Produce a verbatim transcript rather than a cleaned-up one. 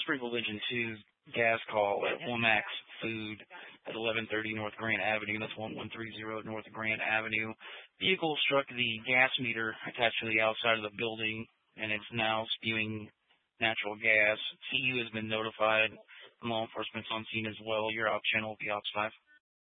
pre-religion two gas call at Womax Food at eleven thirty North Grant Avenue. That's one one three zero North Grant Avenue. Vehicle struck the gas meter attached to the outside of the building, and it's now spewing natural gas. T U has been notified. Law enforcement's on scene as well. You're out, Channel V Ops five.